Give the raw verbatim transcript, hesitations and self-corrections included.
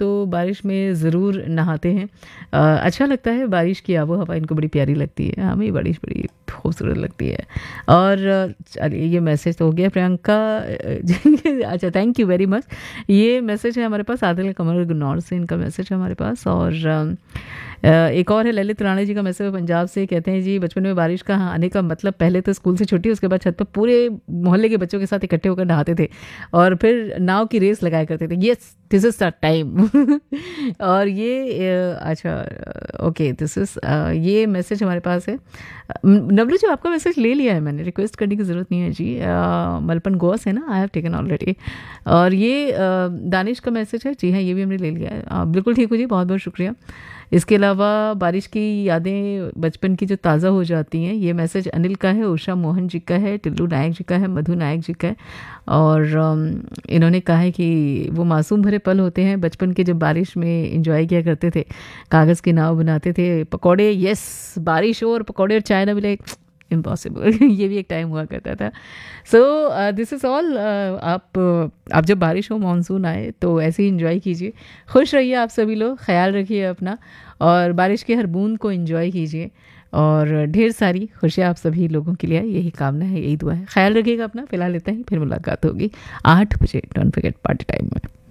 तो बारिश में ज़रूर नहाते हैं। अ, अच्छा लगता है, बारिश की आबो हवा इनको बड़ी प्यारी लगती है, हमें बारिश बड़ी खूबसूरत लगती है। और अ, चलिए ये मैसेज तो हो गया प्रियंका अ, जी, अच्छा थैंक यू वेरी मच। ये मैसेज है हमारे पास आदिल कमर गुन्नौर से, इनका मैसेज है हमारे पास। और अ, अ, एक और है ललित राणा जी का मैसेज है पंजाब से, कहते हैं जी बचपन में बारिश का आने का मतलब पहले तो स्कूल से छुट्टी, उसके बाद छत पर पूरे मोहल्ले के बच्चों के साथ इकट्ठे होकर नहाते थे और फिर नाव की रेस लगाया करते थे। Yes this is the time. और ये अ, अच्छा ओके दिस इज ये मैसेज हमारे पास है। नवलू जी आपका मैसेज ले लिया है मैंने, रिक्वेस्ट करने की ज़रूरत नहीं है जी। अ, मलपन गोवा से ना, आई हैव टेकन ऑलरेडी। और ये अ, दानिश का मैसेज है, जी हाँ ये भी हमने ले लिया है। अ, बिल्कुल ठीक हो जी, बहुत बहुत शुक्रिया। इसके अलावा बारिश की यादें बचपन की जो ताज़ा हो जाती हैं, ये मैसेज अनिल का है, उषा मोहन जी का है, टिल्लू नायक जी का है, मधु नायक जी का है। और अम, इन्होंने कहा है कि वो मासूम भरे पल होते हैं बचपन के, जब बारिश में एंजॉय किया करते थे, कागज़ की नाव बनाते थे, पकौड़े, यस बारिश हो और पकौड़े और चाय ना मिले, इम्पॉसिबल। ये भी एक टाइम हुआ करता था। So this is all. आप आप जब बारिश हो, मानसून आए, तो ऐसे ही इंजॉय कीजिए, खुश रहिए आप सभी लोग, ख्याल रखिए अपना, और बारिश की हर बूंद को एंजॉय कीजिए, और ढेर सारी खुशियाँ आप सभी लोगों के लिए, यही कामना है, यही दुआ है। ख्याल रखिएगा अपना। फिलहाल इतना ही, फिर मुलाकात होगी आठ बजे, डोंट फॉरगेट पार्टी टाइम में।